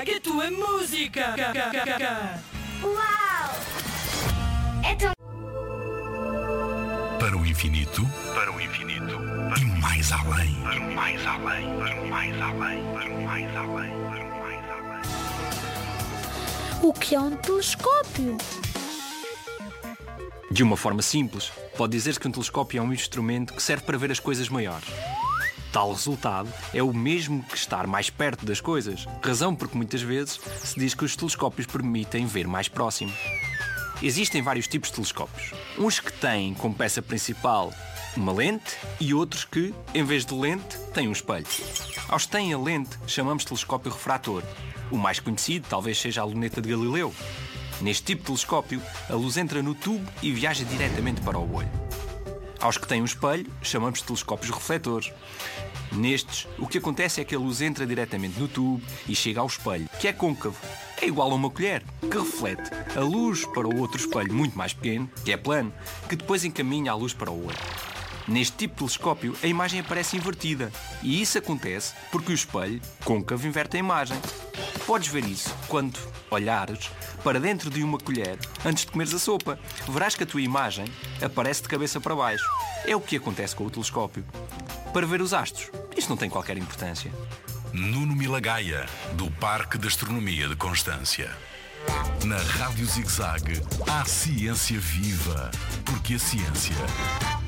ZigZag, a tua música. Uau! É tão... Para o infinito, para o infinito, e mais além, para o mais além, para o mais além, para o mais além, para o mais além. O que é um telescópio? De uma forma simples, pode dizer-se que um telescópio é um instrumento que serve para ver as coisas maiores. Tal resultado é o mesmo que estar mais perto das coisas, razão porque muitas vezes se diz que os telescópios permitem ver mais próximo. Existem vários tipos de telescópios. Uns que têm como peça principal uma lente e outros que, em vez de lente, têm um espelho. Aos que têm a lente chamamos de telescópio refrator. O mais conhecido talvez seja a luneta de Galileu. Neste tipo de telescópio, a luz entra no tubo e viaja diretamente para o olho. Aos que têm um espelho, chamamos de telescópios refletores. Nestes, o que acontece é que a luz entra diretamente no tubo e chega ao espelho, que é côncavo. É igual a uma colher, que reflete a luz para o outro espelho muito mais pequeno, que é plano, que depois encaminha a luz para o olho. Neste tipo de telescópio, a imagem aparece invertida. E isso acontece porque o espelho, côncavo, inverte a imagem. Podes ver isso quando olhares para dentro de uma colher antes de comeres a sopa. Verás que a tua imagem aparece de cabeça para baixo. É o que acontece com o telescópio. Para ver os astros, isto não tem qualquer importância. Nuno Milagaya, do Parque de Astronomia de Constância. Na Rádio ZigZag, há ciência viva, porque a ciência